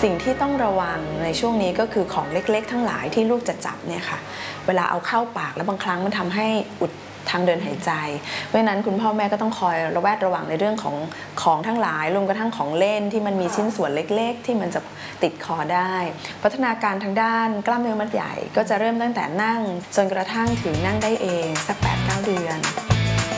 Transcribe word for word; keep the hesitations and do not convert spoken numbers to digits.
สิ่งที่ต้องระวังในช่วงนี้ก็คือของเล็กๆทั้งหลายที่ลูกจะจับเนี่ยค่ะเวลาเอาเข้าปากแล้วบางครั้งมันทำให้อุดทางเดินหายใจเพราะฉะนั้นคุณพ่อแม่ก็ต้องคอยระแวดระวังในเรื่องของของทั้งหลายรวมกระทั่งของเล่นที่มันมีชิ้นส่วนเล็กๆที่มันจะติดคอได้พัฒนาการทางด้านกล้ามเนื้อมัดใหญ่ก็จะเริ่มตั้งแต่นั่งจนกระทั่งถึงนั่งได้เองสัก แปดถึงเก้า เดือน